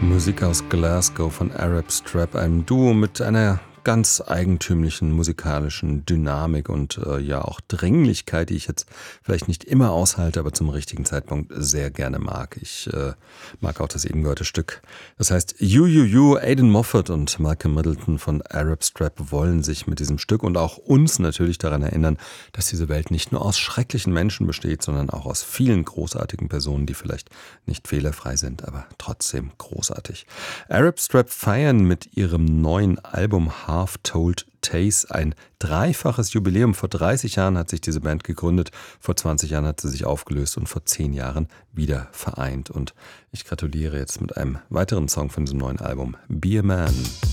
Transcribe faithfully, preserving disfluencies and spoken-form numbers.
Musik aus Glasgow von Arab Strap, einem Duo mit einer ganz eigentümlichen musikalischen Dynamik und äh, ja auch Dringlichkeit, die ich jetzt vielleicht nicht immer aushalte, aber zum richtigen Zeitpunkt sehr gerne mag. Ich äh, mag auch das eben gehörte Stück. Das heißt, You, You, You, Aidan Moffat und Malcolm Middleton von Arab Strap wollen sich mit diesem Stück und auch uns natürlich daran erinnern, dass diese Welt nicht nur aus schrecklichen Menschen besteht, sondern auch aus vielen großartigen Personen, die vielleicht nicht fehlerfrei sind, aber trotzdem großartig. Arab Strap feiern mit ihrem neuen Album Half-Told Tales ein dreifaches Jubiläum. Vor dreißig Jahren hat sich diese Band gegründet, vor zwanzig Jahren hat sie sich aufgelöst und vor zehn Jahren wieder vereint. Und ich gratuliere jetzt mit einem weiteren Song von diesem neuen Album, Be a Man.